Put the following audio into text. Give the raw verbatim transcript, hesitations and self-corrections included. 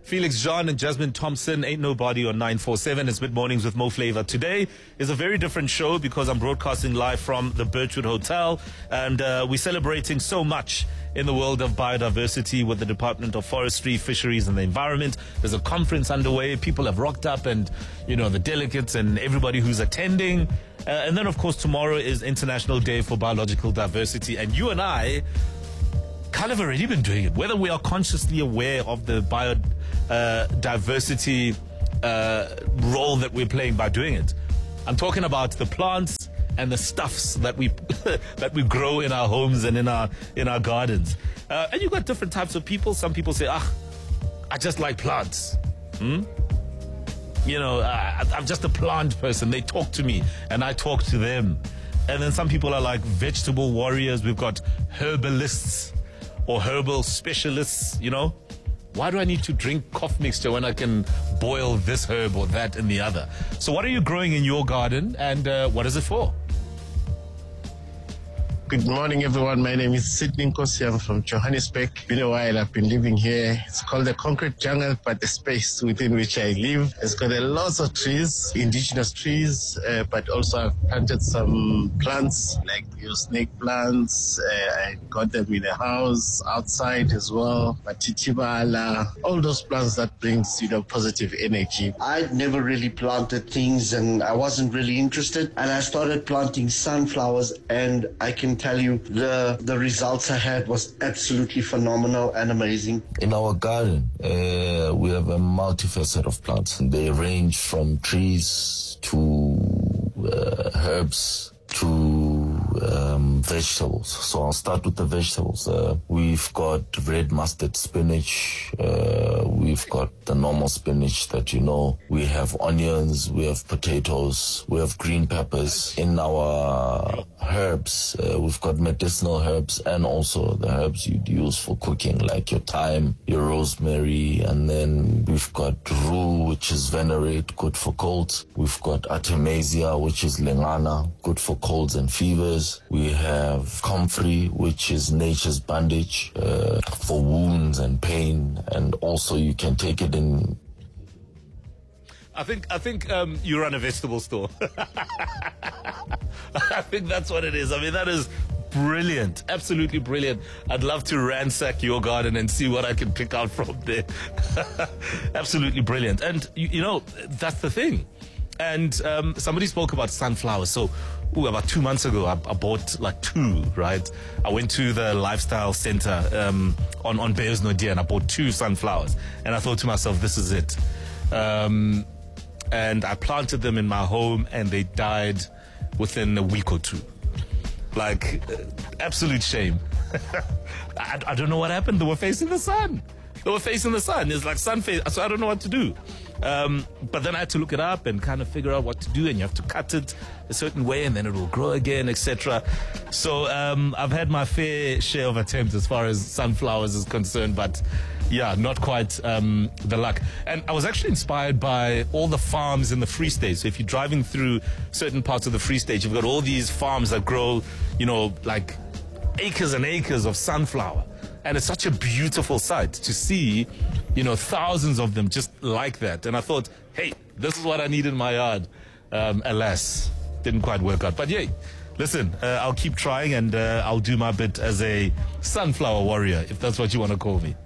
Felix Jean and Jasmine Thompson, Ain't Nobody on nine four seven. It's Mid Mornings with Mo Flavor. Today is a very different show because I'm broadcasting live from the Birchwood Hotel, and uh, we're celebrating so much in the world of biodiversity with the Department of Forestry, Fisheries and the Environment. There's a conference underway. People have rocked up, and, you know, the delegates and everybody who's attending. Uh, and then, of course, tomorrow is International Day for Biological Diversity, and you and I kind of already been doing it, whether we are consciously aware of the biodiversity uh, uh, role that we're playing by doing it. I'm talking about the plants and the stuffs that we that we grow in our homes and in our in our gardens. Uh, and you've got different types of people. Some people say, ah, I just like plants. Hmm? You know, uh, I'm just a plant person. They talk to me and I talk to them. And then some people are like vegetable warriors. We've got herbalists or herbal specialists, you know. Why do I need to drink cough mixture when I can boil this herb or that and the other? So what are you growing in your garden, and uh, what is it for? Good morning, everyone. My name is Sidney Nkosi. I'm from Johannesburg. Been a while. I've been living here. It's called the concrete jungle, but the space within which I live has got a lots of trees, indigenous trees, uh, but also I've planted some plants like your snake plants. Uh, I got them in the house, outside as well. Matitibala, all those plants that brings, you know, positive energy. I'd never really planted things and I wasn't really interested. And I started planting sunflowers, and I can tell you the the results I had was absolutely phenomenal and amazing. In our garden, uh, we have a multifaceted of plants. They range from trees to uh, herbs to um, vegetables. So I'll start with the vegetables. Uh, we've got red mustard spinach. Uh, we've got the normal spinach that you know. We have onions. We have potatoes. We have green peppers. In our herbs, uh, we've got medicinal herbs and also the herbs you'd use for cooking, like your thyme, your rosemary, and then we've got rue, which is venerate, good for colds. We've got artemisia, which is lengana, good for colds and fevers. We have comfrey, which is nature's bandage uh, for wounds and pain, and also you can take it in. I think I think um, you run a vegetable store. I think that's what it is. I mean, that is brilliant, absolutely brilliant. I'd love to ransack your garden and see what I can pick out from there. Absolutely brilliant. And you, you know, that's the thing. And um, somebody spoke about sunflowers. So ooh, about two months ago, I, I bought like two, right? I went to the lifestyle center um, on, on Bears Nodia, and I bought two sunflowers. And I thought to myself, this is it. Um, and I planted them in my home, and they died within a week or two. Like, uh, absolute shame. I, I don't know what happened. They were facing the sun. They were facing the sun. It's like sun face. So I don't know what to do. Um, but then I had to look it up and kind of figure out what to do. And you have to cut it a certain way, and then it will grow again, et cetera. So um, I've had my fair share of attempts as far as sunflowers is concerned. But yeah, not quite um, the luck. And I was actually inspired by all the farms in the Free State. So if you're driving through certain parts of the Free State, you've got all these farms that grow, you know, like acres and acres of sunflower. And it's such a beautiful sight to see, you know, thousands of them just like that. And I thought, hey, this is what I need in my yard. Um, alas, didn't quite work out. But yeah, listen, uh, I'll keep trying, and uh, I'll do my bit as a sunflower warrior, if that's what you want to call me.